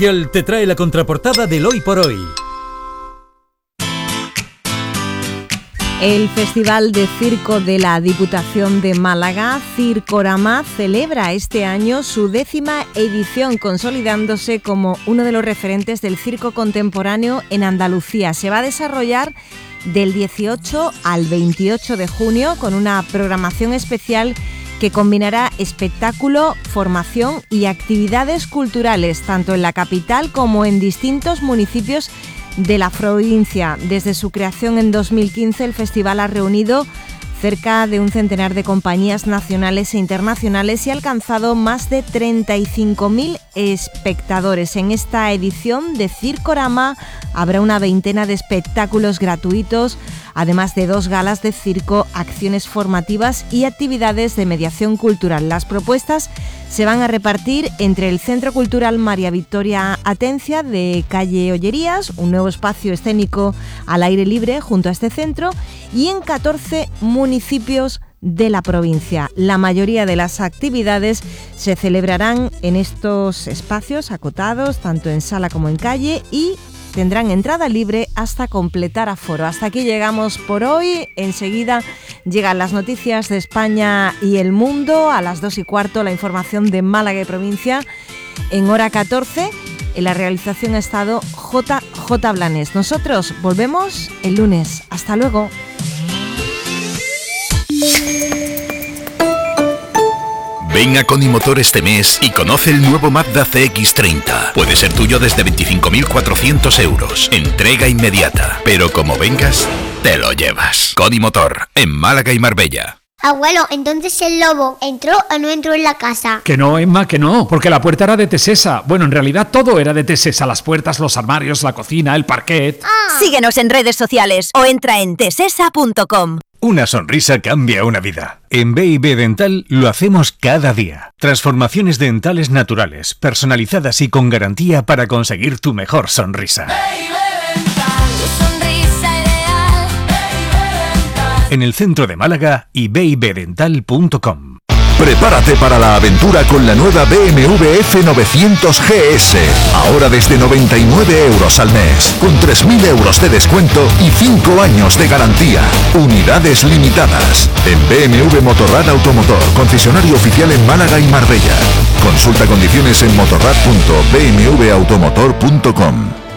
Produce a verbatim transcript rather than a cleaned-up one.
Te trae la contraportada del Hoy por Hoy. El Festival de Circo de la Diputación de Málaga, Circorama, celebra este año su décima edición, consolidándose como uno de los referentes del circo contemporáneo en Andalucía. Se va a desarrollar del dieciocho al veintiocho de junio con una programación especial que combinará espectáculo, formación y actividades culturales, tanto en la capital como en distintos municipios de la provincia. Desde su creación en dos mil quince, el festival ha reunido cerca de un centenar de compañías nacionales e internacionales y ha alcanzado más de treinta y cinco mil espectadores. En esta edición de Circorama habrá una veintena de espectáculos gratuitos, además de dos galas de circo, acciones formativas y actividades de mediación cultural. Las propuestas se van a repartir entre el Centro Cultural María Victoria Atencia de calle Ollerías, un nuevo espacio escénico al aire libre junto a este centro, y en catorce municipios de la provincia. La mayoría de las actividades se celebrarán en estos espacios acotados, tanto en sala como en calle, y tendrán entrada libre hasta completar aforo. Hasta aquí llegamos por hoy. Enseguida llegan las noticias de España y el mundo. A las dos y cuarto la información de Málaga y provincia. En hora catorce, en la realización ha estado J J Blanes. Nosotros volvemos el lunes. Hasta luego. Ven a Conimotor este mes y conoce el nuevo Mazda C X treinta. Puede ser tuyo desde veinticinco mil cuatrocientos euros. Entrega inmediata. Pero como vengas, te lo llevas. Conimotor, en Málaga y Marbella. Abuelo, entonces el lobo ¿entró o no entró en la casa? Que no, Emma, que no, porque la puerta era de Tesesa. Bueno, en realidad todo era de Tesesa. Las puertas, los armarios, la cocina, el parquet. Ah. Síguenos en redes sociales o entra en tesesa punto com. Una sonrisa cambia una vida. En B y B Dental lo hacemos cada día. Transformaciones dentales naturales, personalizadas y con garantía para conseguir tu mejor sonrisa. En el centro de Málaga y b y b dental punto com. Prepárate para la aventura con la nueva B M W F novecientos G S. Ahora desde noventa y nueve euros al mes, con tres mil euros de descuento y cinco años de garantía. Unidades limitadas. En B M W Motorrad Automotor, concesionario oficial en Málaga y Marbella. Consulta condiciones en motorrad punto b m w automotor punto com.